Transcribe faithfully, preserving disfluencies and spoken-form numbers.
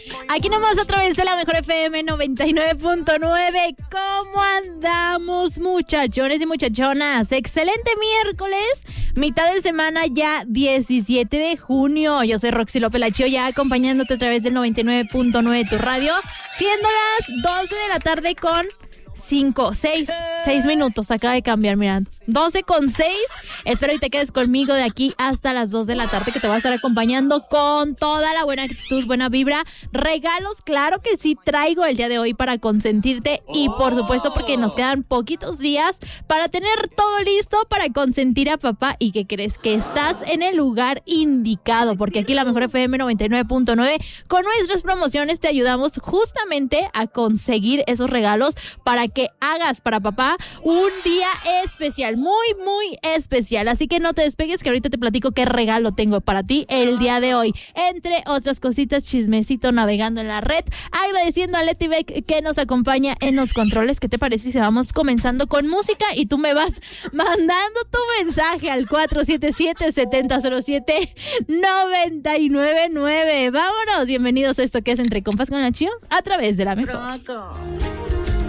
Aquí nomás a través de la Mejor F M noventa y nueve punto nueve. ¿Cómo andamos, muchachones y muchachonas? Excelente miércoles, mitad de semana ya, diecisiete de junio. Yo soy Roxy López Lachio, ya acompañándote a través del noventa y nueve punto nueve tu radio, siendo las doce de la tarde con cinco, seis, seis minutos, acaba de cambiar, mira, doce con seis. Espero y te quedes conmigo de aquí hasta las dos de la tarde, que te voy a estar acompañando con toda la buena actitud, buena vibra, regalos, claro que sí traigo el día de hoy para consentirte y por supuesto porque nos quedan poquitos días para tener todo listo para consentir a papá. ¿Y qué crees? Que estás en el lugar indicado, porque aquí la Mejor F M noventa y nueve punto nueve con nuestras promociones te ayudamos justamente a conseguir esos regalos para que hagas para papá un día especial, muy, muy especial. Así que no te despegues, que ahorita te platico qué regalo tengo para ti el día de hoy. Entre otras cositas, chismecito navegando en la red. Agradeciendo a Leti Beck que nos acompaña en los controles. ¿Qué te parece si vamos comenzando con música y tú me vas mandando tu mensaje al cuatro siete siete, siete cero cero siete, nueve nueve nueve? Vámonos, bienvenidos a esto que es Entre Compas con Lachio a través de la Mejor. Croco.